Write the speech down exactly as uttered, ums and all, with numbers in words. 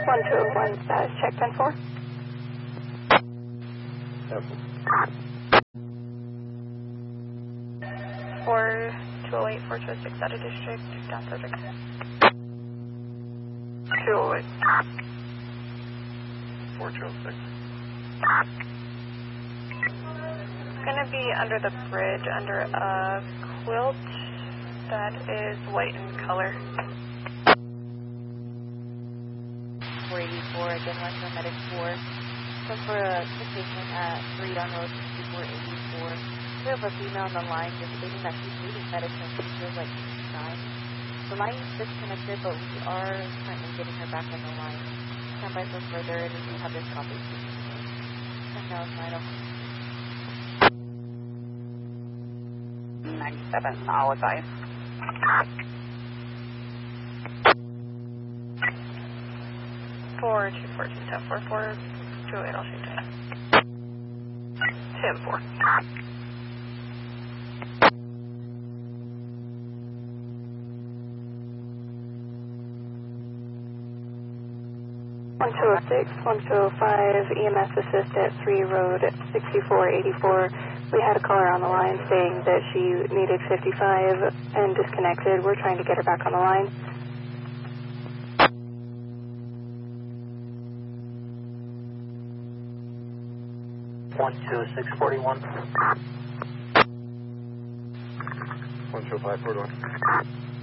one two oh one, status check ten four. four two oh eight, four two oh six out of district, down subject. two oh eight. four two oh six. It's going to be under the bridge, under a quilt that is white in color. four eighty-four, again, West Medic four. So for a patient at three on road sixty-four eighty-four, we have a female on the line just stating that she's needing medicine. She feels like she's dying. The line is disconnected, but we are currently getting her back on the line. Stand by for further, and we have this copy. And now it's nine oh. ninety-seven, I'll advise. four two four two, ten four, four two oh eight, I'll shoot down. ten four. one two oh six, one two oh five, E M S assist at three road sixty-four eighty-four. We had a caller on the line saying that she needed fifty-five and disconnected. We're trying to get her back on the line. one two oh six forty-one. one two oh five forty-one.